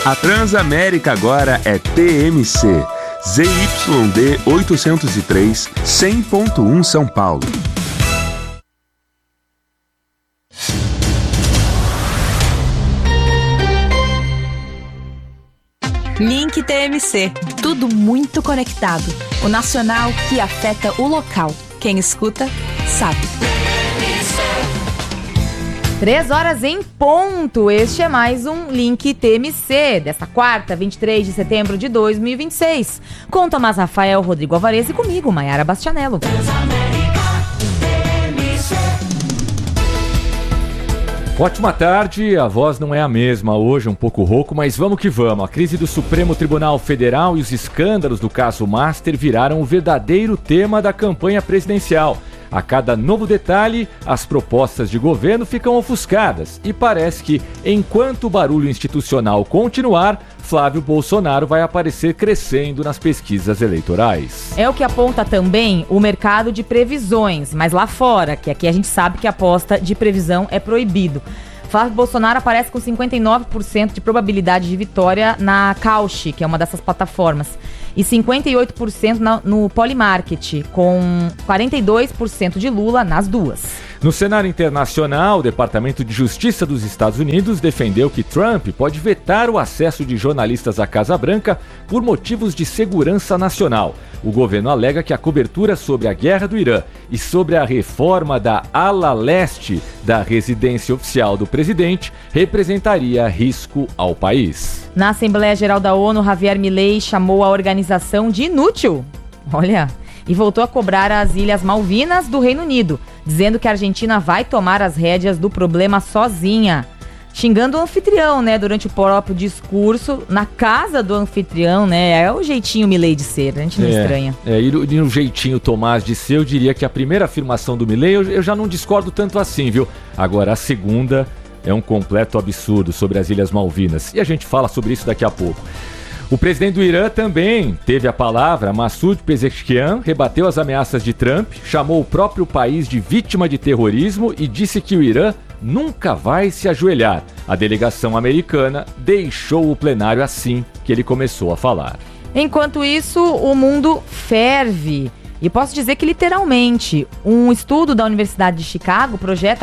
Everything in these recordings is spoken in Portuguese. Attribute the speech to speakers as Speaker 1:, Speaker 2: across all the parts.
Speaker 1: A Transamérica agora é TMC. ZYD 803, 100.1 São Paulo.
Speaker 2: Link TMC. Tudo muito conectado. O nacional que afeta o local. Quem escuta, sabe.
Speaker 3: 3h em ponto. Este é mais um Link TMC, desta quarta, 23 de setembro de 2026. Com Tomás Rafael, Rodrigo Alvarez e comigo, Maiara Bastianello.
Speaker 4: Ótima tarde, a voz não é a mesma hoje, um pouco rouco, mas vamos que vamos. A crise do Supremo Tribunal Federal e os escândalos do caso Master viraram o verdadeiro tema da campanha presidencial. A cada novo detalhe, as propostas de governo ficam ofuscadas e parece que, enquanto o barulho institucional continuar, Flávio Bolsonaro vai aparecer crescendo nas pesquisas eleitorais.
Speaker 3: É o que aponta também o mercado de previsões, mas lá fora, que aqui a gente sabe que a aposta de previsão é proibido. Flávio Bolsonaro aparece com 59% de probabilidade de vitória na Cauchy, que é uma dessas plataformas, e 58% no Polymarket, com 42% de Lula nas duas.
Speaker 4: No cenário internacional, o Departamento de Justiça dos Estados Unidos defendeu que Trump pode vetar o acesso de jornalistas à Casa Branca por motivos de segurança nacional. O governo alega que a cobertura sobre a guerra do Irã e sobre a reforma da ala leste da residência oficial do presidente representaria risco ao país.
Speaker 3: Na Assembleia Geral da ONU, Javier Milei chamou a organização de inútil. Olha, e voltou a cobrar as Ilhas Malvinas do Reino Unido, dizendo que a Argentina vai tomar as rédeas do problema sozinha. Xingando o anfitrião, né, durante o próprio discurso, na casa do anfitrião, né, é o jeitinho Milei de ser, a gente não estranha.
Speaker 4: E no jeitinho Tomás de ser, eu diria que a primeira afirmação do Milei, eu já não discordo tanto assim, viu? Agora, a segunda é um completo absurdo sobre as Ilhas Malvinas, e a gente fala sobre isso daqui a pouco. O presidente do Irã também teve a palavra. Massoud Pezeshkian rebateu as ameaças de Trump, chamou o próprio país de vítima de terrorismo e disse que o Irã nunca vai se ajoelhar. A delegação americana deixou o plenário assim que ele começou a falar.
Speaker 3: Enquanto isso, o mundo ferve. E posso dizer que literalmente, um estudo da Universidade de Chicago projeta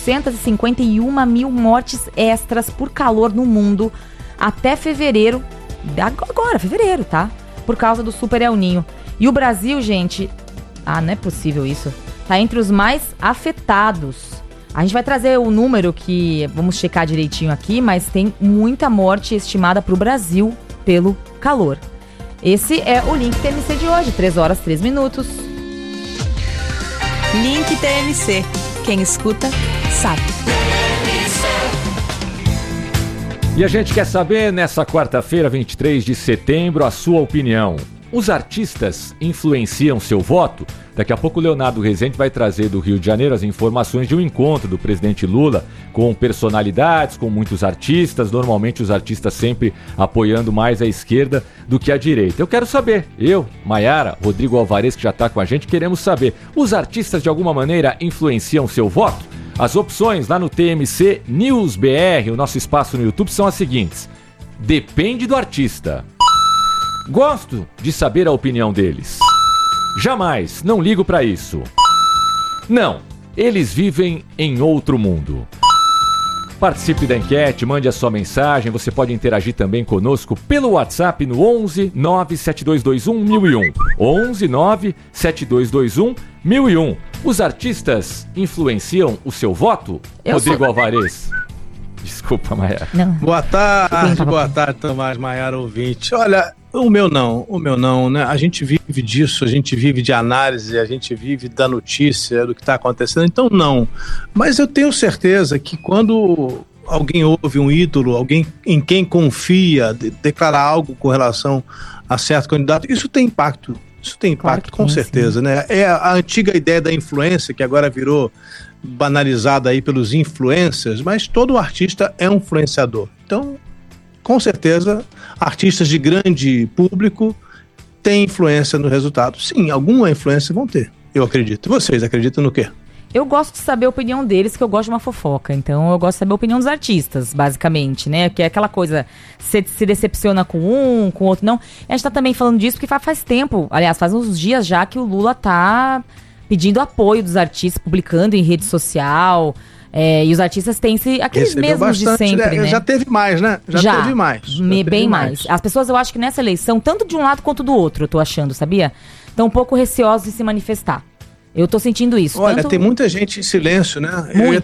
Speaker 3: 451 mil mortes extras por calor no mundo até fevereiro. Agora, fevereiro, tá? Por causa do Super El Niño. E o Brasil, gente... não é possível isso. Tá entre os mais afetados. A gente vai trazer o número que... Vamos checar direitinho aqui, mas tem muita morte estimada pro Brasil pelo calor. Esse é o Link TMC de hoje, 3h03.
Speaker 2: Link TMC. Quem escuta, sabe.
Speaker 4: E a gente quer saber, nessa quarta-feira, 23 de setembro, a sua opinião. Os artistas influenciam seu voto? Daqui a pouco o Leonardo Rezende vai trazer do Rio de Janeiro as informações de um encontro do presidente Lula com personalidades, com muitos artistas, normalmente os artistas sempre apoiando mais a esquerda do que a direita. Eu quero saber, Maiara, Rodrigo Alvarez, que já está com a gente, queremos saber, os artistas de alguma maneira influenciam seu voto? As opções lá no TMC News BR, o nosso espaço no YouTube, são as seguintes. Depende do artista. Gosto de saber a opinião deles. Jamais, não ligo pra isso. Não, eles vivem em outro mundo. Participe da enquete, mande a sua mensagem, você pode interagir também conosco pelo WhatsApp no 11 97221 1001. 11 97221 1001. Os artistas influenciam o seu voto? Rodrigo Alvarez. Desculpa, Maiara.
Speaker 5: Boa tarde, Tomás, Maiara, ouvinte. Olha, o meu não, né? A gente vive disso, a gente vive de análise, a gente vive da notícia, do que está acontecendo, então não. Mas eu tenho certeza que quando alguém ouve um ídolo, alguém em quem confia, declarar algo com relação a certo candidato, isso tem impacto. Isso tem impacto, com certeza, né? É a antiga ideia da influência, que agora virou banalizada aí pelos influencers, mas todo artista é um influenciador. Então, com certeza, artistas de grande público têm influência no resultado. Sim, alguma influência vão ter, eu acredito. Vocês acreditam no quê?
Speaker 3: Eu gosto de saber a opinião deles, que eu gosto de uma fofoca. Então eu gosto de saber a opinião dos artistas, basicamente, né? Que é aquela coisa, você se decepciona com um, com o outro não. A gente tá também falando disso porque faz tempo, aliás, faz uns dias já que o Lula tá pedindo apoio dos artistas, publicando em rede social. E os artistas têm aqueles recebeu mesmos bastante, de sempre, né?
Speaker 5: Já teve mais, né? Já teve mais.
Speaker 3: Bem mais. As pessoas, eu acho que nessa eleição, tanto de um lado quanto do outro, eu tô achando, sabia? Estão um pouco receosos de se manifestar. Eu tô sentindo isso.
Speaker 5: Olha, tem muita gente em silêncio, né?